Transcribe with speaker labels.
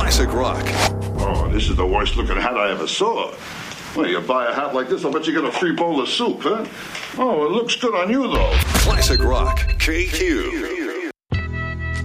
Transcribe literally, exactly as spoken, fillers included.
Speaker 1: Classic Rock.
Speaker 2: Oh, this is the worst looking hat I ever saw. Well, you buy a hat like this, I'll bet you get a free bowl of soup, huh? Oh, it looks good on you, though.
Speaker 1: Classic Rock, K Q.